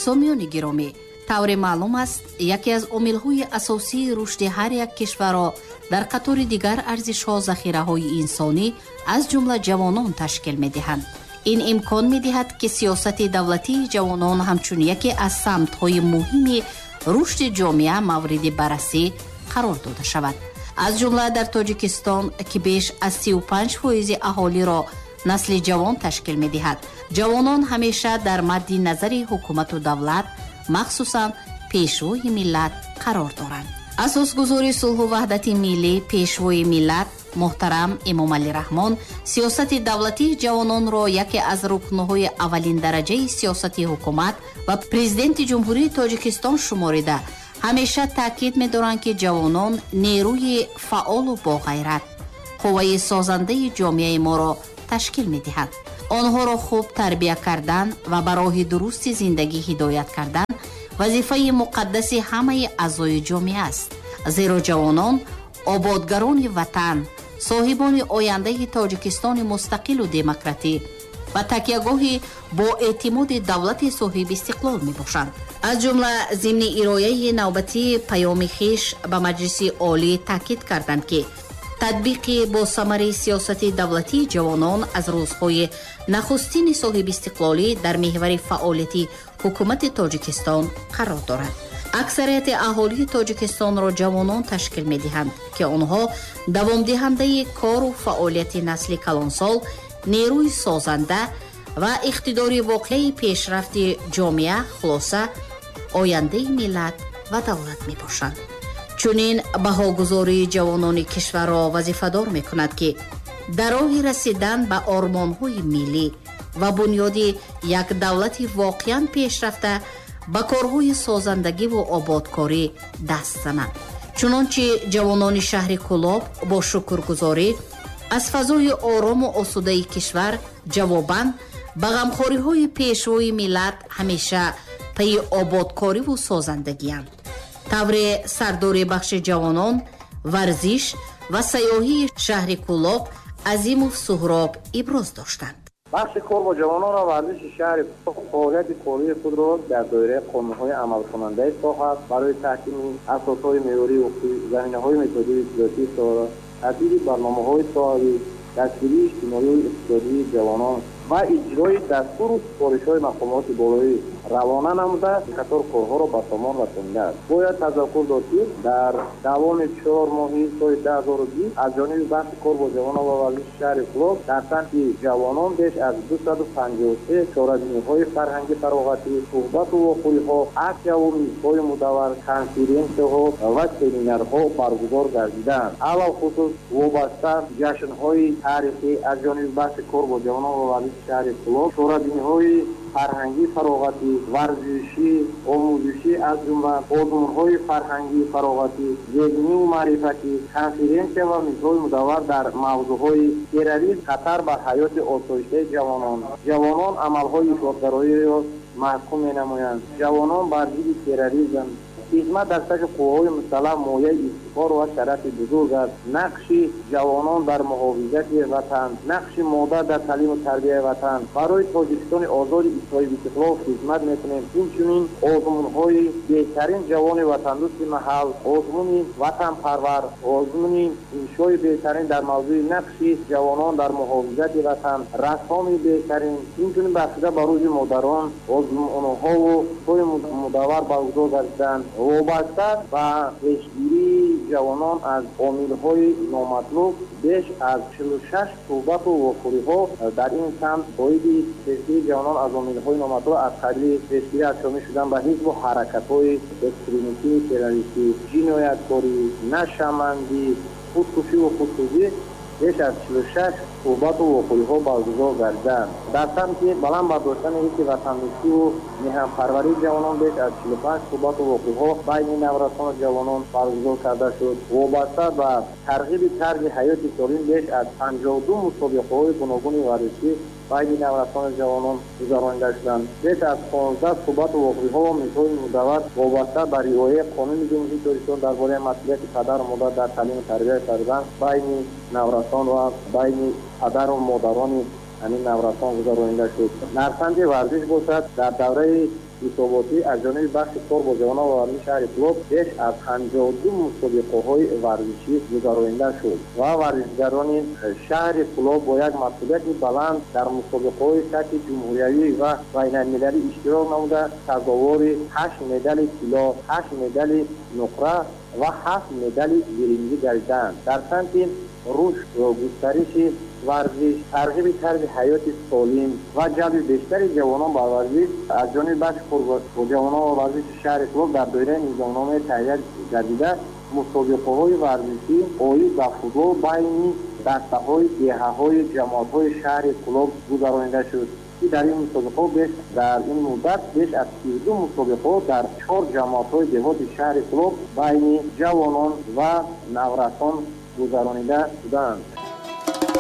сомиёни гиромӣ, тавре маълум аст, яке аз омилҳои асосии рушди ҳар як кишварро дар қатори дигар арзишҳо захираҳои инсонӣ аз ҷумла ҷавонон ташкил медиҳанд. ин имкон медиҳад, ки сиёсати давлатии ҷавонон ҳамчун яке аз самтҳои муҳими рушди ҷомеа мавриди баррасӣ қарор дода шавад. аз ҷумла дар Тоҷикистон, ки беш аз 35% аҳолиро насли ҷавон ташкил медиҳад, ҷавонон ҳамеша дар мадди назари ҳукумату давлат, махсусан пешвои миллат қарор доранд. асосгузори сулҳу ваҳдати миллӣ, пешвои миллат муҳтарам Эмомалӣ Раҳмон сиёсати давлатии ҷавононро яке аз рукнҳои аввалиндараҷаи сиёсати ҳукумат ва президенти ҷумҳурии Тоҷикистон шуморида, ҳамеша таъкид медоранд, ки ҷавонон нерӯи фаъолу боғайрат, қувваи созандаи ҷомеаи моро ташкил медиҳад. онҳоро хуб тарбия кардан ва ба роҳи дурусти зиндагӣ ҳидоят кардан вазифаи муқаддаси ҳамаи аъзои ҷомеа аст. зеро ҷавонон ободгарони ватан, соҳибони ояндаи Тоҷикистони мустақилу демократӣ ва такягоҳи боэътимоди давлати соҳиби истиқлол мебошанд. аз ҷумла зимни ирояи навбатии паёми хиш ба Маҷлиси олӣ таъкид карданд, ки татбиқи босамари сиёсати давлатии ҷавонон аз рӯзҳои нахустини соҳиби истиқлолӣ дар меҳвари фаъолияти ҳукумати Тоҷикистон қарор дорад. аксарияти аҳолии Тоҷикистонро ҷавонон ташкил медиҳанд, ки онҳо давомдиҳандаи кору фаъолияти насли калонсол, нерӯи созанда ва иқтидори воқеи пешрафти ҷомеа, хулоса ояндаи миллат ва давлат мебошанд. чунин баҳогузории ҷавонони кишварро вазифадор мекунад, ки дар роҳи расидан ба ормонҳои миллӣ ва бунёди як давлати воқеан пешрафта ба корҳои созандагиву ободкорӣ даст зананд. чунончи ҷавонони шаҳри Кӯлоб бо шукргузорӣ аз фазои орому осудаи кишвар ҷавобан ба ғамхориҳои пешвои миллат ҳамеша пайи ободкориву созандагиянд. тавре сардори бахши ҷавонон, варзиш ва сайёҳии шаҳри Кӯлоб Азимов Суҳроб иброз доштанд. бахши кор бо ҷавонон ва варзиши шаҳри Кӯлоб фаъолияти кории худро дар доираи қонунҳои амалкунандаи соҳа барои таҳкими асосҳои меъёрии ҳуқуқӣ, заминаҳои методии сиёсии соҳа, тартиби барномаҳои соҳавӣ, дастгирии иҷтимоию иқтисодии ҷавонон ва иҷрои дастуру сифоришҳои мақомоти болоӣ равона намуда қатор корҳоро ба томом расондааст. бояд тазаккур дод, ки дар давоми 4 моҳи соли 2020 аз ҷониби бахши кор бо ҷавонон ва варзиши шаҳри Кӯлоб дар самти ҷавонон беш аз 253 чорабиниҳои фарҳангӣ фароғатӣ, суҳбату вохӯриҳо, аксияву мизҳои мудаввар, конференсияҳо ва семинарҳо баргузор гардидаанд. алалхусус вобаста ҷашнҳои таърихӣ аз ҷониби бахши кор бо ҷавонон ва варзиши шаҳри Кӯлоб, чорабиниҳои фарҳангӣ фароғатӣ, варзишӣ, омӯзишӣ аз ҷумла озмунҳои фарҳангӣ фароғатӣ, зебиниву маърифатӣ, конференсия ва мизҳои мудаввар дар мавзӯъҳои терроризм, хатар бар ҳаёти осоиштаи ҷавонон амалҳои ифлотгароиро маҳкум менамоянд. ҷавонон бар зидди терроризм, хизмат дар сафи қувваҳои мусаллаҳ мояи ифтихор ва шарафи бузург аст. нақши ҷавонон дар муҳофизати ватан, нақши модар дар талиму тарбияи ватан. барои Тоҷикистони озоди соҳиби истиқлол хизмат мекунем. инчунин озмунҳои беҳтарин ҷавони ватандӯсти маҳал, озмуни ватанпарвар, озмуни иншои беҳтарин дар мавзӯи нақши ҷавонон дар муҳофизати ватан, рассоми беҳтарин, инчунин бахшида ба рӯзи модарон озмунҳову сои мудаввар баргузор гардиданд. вобаста ба пешгирии ҷавонон аз омилҳои номатлуб беш аз 46 суҳбату вохӯриҳо дар ин самт боиди пешгирии ҷавонон аз омилҳои номатлуб аз қабили пешгирӣ аз шомил шудан ба ҳизбу ҳаракатҳои экстремистӣ, террористӣ, ҷинояткорӣ, нашамандӣ, худкушиву худсӯзӣ беш аз 46 суҳбату вохӯриҳо баргузор гардиданд. дар самти баланд бардоштани ҳисси ватандӯстиву меҳманпарварии ҷавонон беш аз 45 суҳбату вохӯриҳо байни наврасону ҷавонон баргузор карда шуд. вобаста ба тарғиби тарзи ҳаёти солим беш аз 52 мусобиқаҳои гуногуни варзишӣ байни наврасону ҷавонон гузаронида шуданд. беш аз 15 суҳбату вохӯриҳо ва мизҳои мудаввар вобаста ба риояи қонуни ҷумҳурии Тоҷикистон дар бораи масъулияти падару модар дар таълиму тарбияи фарзанд байни наврасон ва байни падару модарони ҳамин наврасон гузаронида шуд. дар самти варзиш бошад, дар давраи ҳисоботӣ аз ҷониби бахши кор бо ҷавонон ва варзиши шаҳри Фулот беш аз 52 мусобиқаҳои варзишӣ гузаронида шуд ва варзишгарони шаҳри Фулот бо як масъулияти баланд дар мусобиқаҳои сатҳи ҷумҳуриявӣ ва байналмилалӣ иштирок намуда сазовори 8 медали тилло, 8 медали нуқра ва 7 медали биринҷӣ гардиданд. Дар самти рушд ва густариши варзиш, тарғиби тарзи ҳаёти солим ва ҷалби бештари ҷавонон ба варзиш аз ҷониби бахши кор бо ҷавонон ва варзиши шаҳри Фулот дар доираи низомномаи таҳия гардида мусобиқаҳои варзишӣ оид ба футбол байни дастаҳои деҳаҳои ҷамоатҳои шаҳри Фулот гузаронида шуд. дар این مسابقه در این مدت بیش از 32 مسابقه در 4 جماعت‌های دهاتی شهر فلوت بین جوانان و نورسان گذرانیده بودند.